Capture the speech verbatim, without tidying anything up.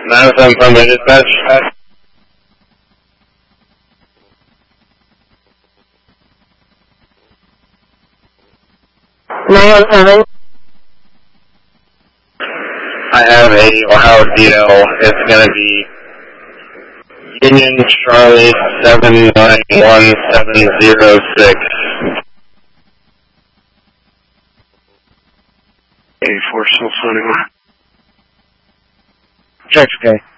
nine seven Sunday dispatch. nine one seven. I have a Ohio D L. It's going to be Union Charlie seven nine one seven zero six. eighty-four, still twenty-one. Church, okay.